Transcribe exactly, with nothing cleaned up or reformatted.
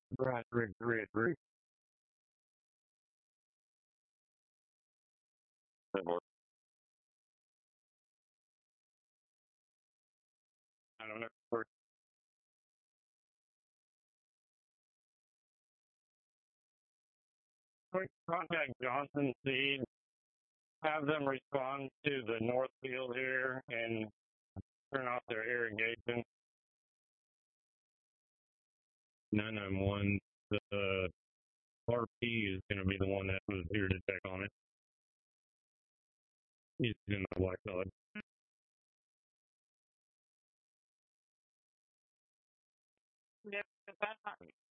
Right, right, right, right. I don't know. Or quick contact Johnson Seed, have them respond to the north field here and turn off their irrigation. nine nine one, the R P is going to be the one that was here to check on it. He's in the black dog. Yeah, that's